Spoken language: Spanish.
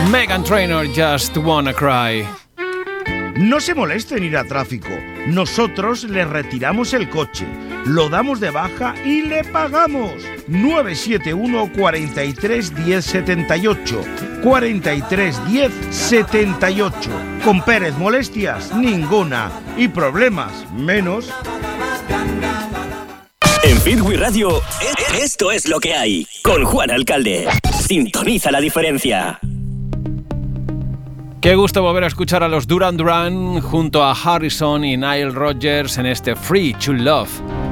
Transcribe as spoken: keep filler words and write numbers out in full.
Meghan Trainor, Just Wanna Cry. No se molesten ir a tráfico. Nosotros le retiramos el coche, lo damos de baja y le pagamos. nueve siete uno, cuatro tres, uno cero siete ocho. cuatro tres, uno cero siete ocho. Con Pérez, molestias ninguna. Y problemas menos. En Fitwi Radio, esto es lo que hay. Con Juan Alcalde. Sintoniza la diferencia. Qué gusto volver a escuchar a los Duran Duran junto a Harrison y Nile Rodgers en este Free to Love.